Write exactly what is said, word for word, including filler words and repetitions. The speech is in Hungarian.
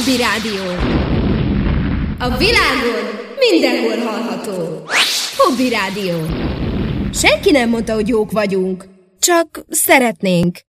Hobby Rádió. A világon mindenhol hallható. Hobby Rádió. Senki nem mondta, hogy jók vagyunk, csak szeretnénk.